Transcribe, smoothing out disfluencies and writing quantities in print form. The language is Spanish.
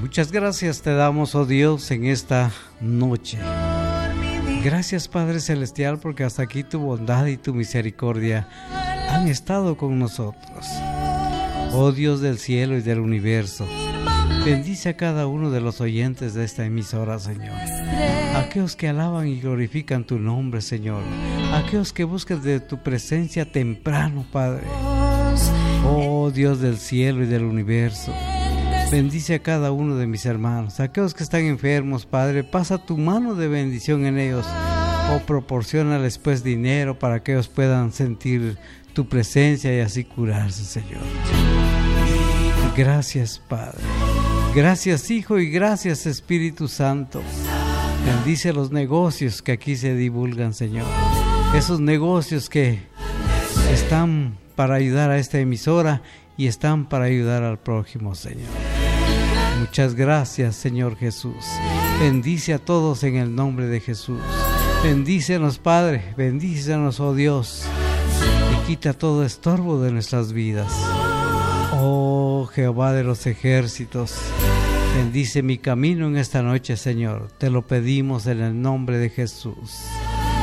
Muchas gracias te damos, oh Dios, en esta noche. Gracias, Padre Celestial, porque hasta aquí tu bondad y tu misericordia han estado con nosotros. Oh Dios del cielo y del universo, bendice a cada uno de los oyentes de esta emisora, Señor. Aquellos que alaban y glorifican tu nombre, Señor. Aquellos que buscan de tu presencia temprano, Padre. Oh Dios del cielo y del universo, bendice a cada uno de mis hermanos. Aquellos que están enfermos, Padre, pasa tu mano de bendición en ellos. O proporciónales pues dinero para que ellos puedan sentir tu presencia y así curarse, Señor. Gracias, Padre. Gracias, Hijo, y gracias, Espíritu Santo. Bendice los negocios que aquí se divulgan, Señor. Esos negocios que están para ayudar a esta emisora y están para ayudar al prójimo, Señor. Muchas gracias, Señor Jesús. Bendice a todos en el nombre de Jesús. Bendícenos, Padre. Bendícenos, oh Dios. Y quita todo estorbo de nuestras vidas. Oh Jehová de los ejércitos, bendice mi camino en esta noche, Señor. Te lo pedimos en el nombre de Jesús.